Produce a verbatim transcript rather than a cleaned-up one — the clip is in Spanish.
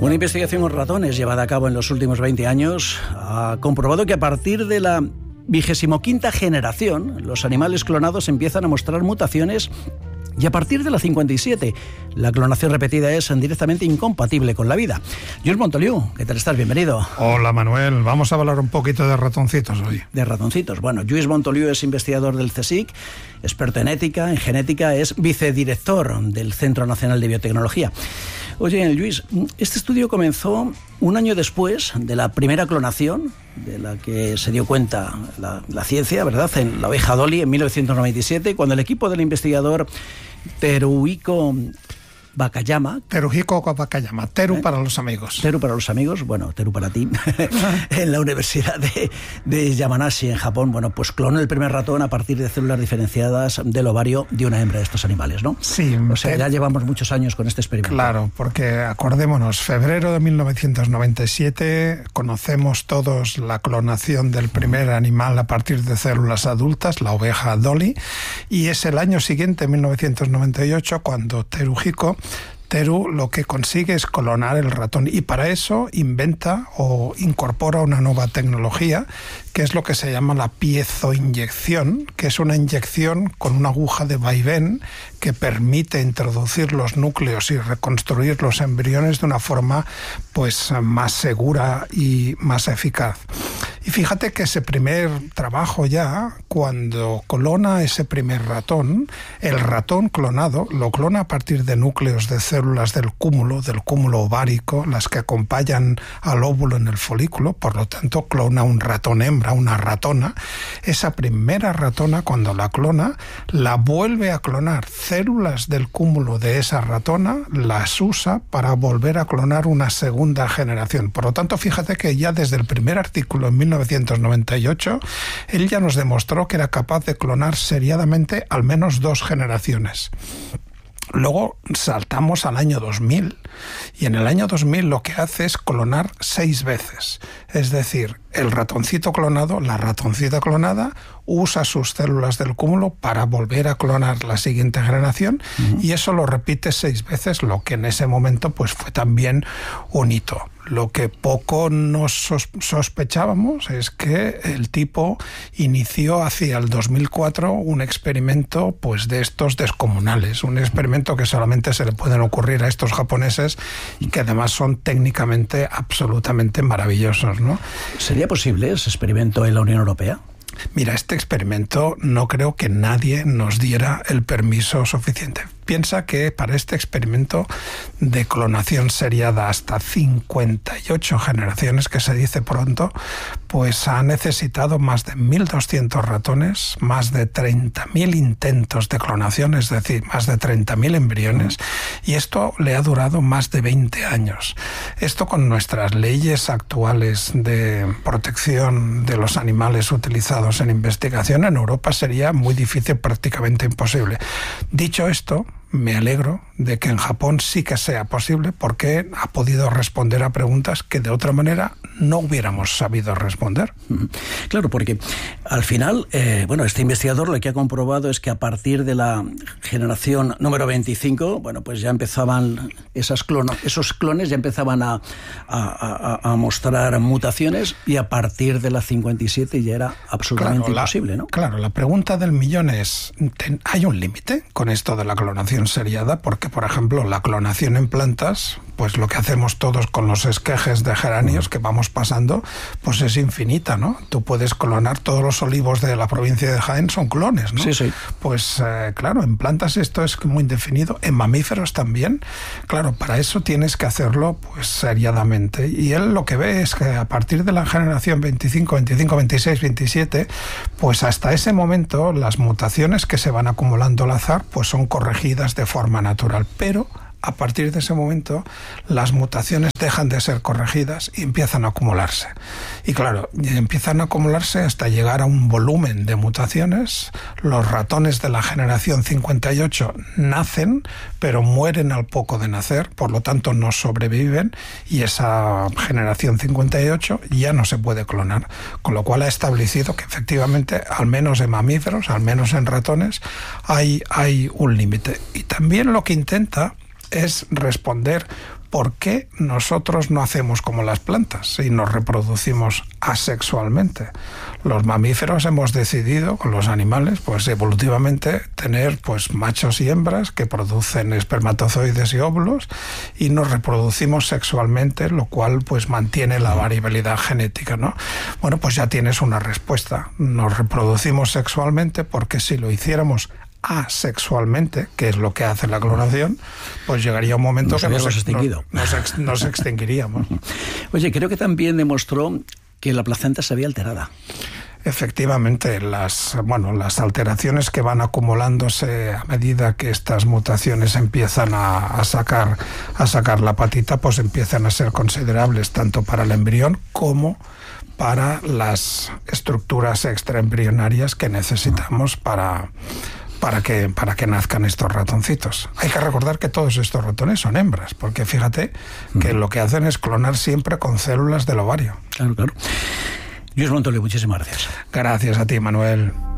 Una investigación en ratones llevada a cabo en los últimos veinte años ha comprobado que a partir de la vigésimo quinta generación los animales clonados empiezan a mostrar mutaciones y a partir de la cincuenta y siete la clonación repetida es directamente incompatible con la vida. Lluís Montoliu, ¿qué tal estás? Bienvenido. Hola Manuel, vamos a hablar un poquito de ratoncitos hoy. De ratoncitos. Bueno, Lluís Montoliu es investigador del CSIC, experto en ética, en genética, es vicedirector del Centro Nacional de Biotecnología. Oye, Lluís, este estudio comenzó un año después de la primera clonación, de la que se dio cuenta la, la ciencia, ¿verdad?, en la oveja Dolly en mil novecientos noventa y siete, cuando el equipo del investigador Teruhiko Wakayama. Teruhiko Wakayama, Teru ¿Eh? para los amigos. Teru para los amigos, bueno, Teru para ti, en la Universidad de, de Yamanashi, en Japón, bueno, pues clonó el primer ratón a partir de células diferenciadas del ovario de una hembra de estos animales, ¿no? Sí. O sea, ya llevamos muchos años con este experimento. Claro, porque acordémonos, febrero de mil novecientos noventa y siete, conocemos todos la clonación del primer animal a partir de células adultas, la oveja Dolly, y es el año siguiente, mil novecientos noventa y ocho, cuando Teruhiko Teru lo que consigue es clonar el ratón y para eso inventa o incorpora una nueva tecnología que es lo que se llama la piezoinyección, que es una inyección con una aguja de vaivén que permite introducir los núcleos y reconstruir los embriones de una forma pues más segura y más eficaz. Y fíjate que ese primer trabajo ya, cuando clona ese primer ratón, el ratón clonado lo clona a partir de núcleos de células del cúmulo, del cúmulo ovárico, las que acompañan al óvulo en el folículo, por lo tanto clona un ratón hembra, una ratona. Esa primera ratona, cuando la clona, la vuelve a clonar células del cúmulo de esa ratona, las usa para volver a clonar una segunda generación. Por lo tanto, fíjate que ya desde el primer artículo en mil novecientos noventa y ocho, él ya nos demostró que era capaz de clonar seriadamente al menos dos generaciones. Luego saltamos al año dos mil y en el año dos mil lo que hace es clonar seis veces. Es decir, el ratoncito clonado, la ratoncita clonada, usa sus células del cúmulo para volver a clonar la siguiente generación uh-huh. y eso lo repite seis veces, lo que en ese momento pues fue también un hito. Lo que poco nos sospechábamos es que el tipo inició hacia el dos mil cuatro un experimento pues de estos descomunales, un experimento que solamente se le pueden ocurrir a estos japoneses y que además son técnicamente absolutamente maravillosos, ¿no? ¿Sería posible ese experimento en la Unión Europea? Mira, este experimento no creo que nadie nos diera el permiso suficiente. Piensa que para este experimento de clonación seriada hasta cincuenta y ocho generaciones, que se dice pronto, pues ha necesitado más de mil doscientos ratones, más de treinta mil intentos de clonación, es decir, más de treinta mil embriones, y esto le ha durado más de veinte años. Esto con nuestras leyes actuales de protección de los animales utilizados en investigación en Europa sería muy difícil, prácticamente imposible. Dicho esto, me alegro de que en Japón sí que sea posible porque ha podido responder a preguntas que de otra manera no hubiéramos sabido responder. Claro, porque al final, eh, bueno, este investigador lo que ha comprobado es que a partir de la generación número veinticinco, bueno, pues ya empezaban esas clono, esos clones ya empezaban a, a, a, a mostrar mutaciones y a partir de la cincuenta y siete ya era absolutamente claro, imposible, la, ¿no? Claro, la pregunta del millón es, ¿hay un límite con esto de la clonación seriada? Porque, por ejemplo, la clonación en plantas, pues lo que hacemos todos con los esquejes de geranios que vamos pasando, pues es infinita, ¿no? Tú puedes clonar todos los olivos de la provincia de Jaén, son clones, ¿no? Sí, sí. Pues eh, claro, en plantas esto es muy indefinido, en mamíferos también. Claro, para eso tienes que hacerlo pues seriadamente. Y él lo que ve es que a partir de la generación veinticinco, veinticinco, veintiséis, veintisiete, pues hasta ese momento las mutaciones que se van acumulando al azar pues son corregidas de forma natural, pero a partir de ese momento las mutaciones dejan de ser corregidas y empiezan a acumularse. Y claro, empiezan a acumularse hasta llegar a un volumen de mutaciones. Los ratones de la generación cincuenta y ocho nacen, pero mueren al poco de nacer, por lo tanto no sobreviven, y esa generación cincuenta y ocho ya no se puede clonar. Con lo cual ha establecido que efectivamente, al menos en mamíferos, al menos en ratones, hay, hay un límite. Y también lo que intenta es responder por qué nosotros no hacemos como las plantas y nos reproducimos asexualmente. Los mamíferos hemos decidido, con los animales, pues evolutivamente tener pues machos y hembras que producen espermatozoides y óvulos y nos reproducimos sexualmente, lo cual pues mantiene la variabilidad genética, ¿no? Bueno, pues ya tienes una respuesta. Nos reproducimos sexualmente porque si lo hiciéramos asexualmente, que es lo que hace la clonación, pues llegaría un momento nos que nos, extinguido. Nos, nos, nos extinguiríamos. Oye, creo que también demostró que la placenta se había alterada. Efectivamente, las, bueno, las alteraciones que van acumulándose a medida que estas mutaciones empiezan a, a, sacar, a sacar la patita, pues empiezan a ser considerables tanto para el embrión como para las estructuras extraembrionarias que necesitamos para... Para que, para que nazcan estos ratoncitos. Hay que recordar que todos estos ratones son hembras, porque fíjate que lo que hacen es clonar siempre con células del ovario. Claro, claro. Lluís Montoliu, muchísimas gracias. Gracias a ti, Manuel.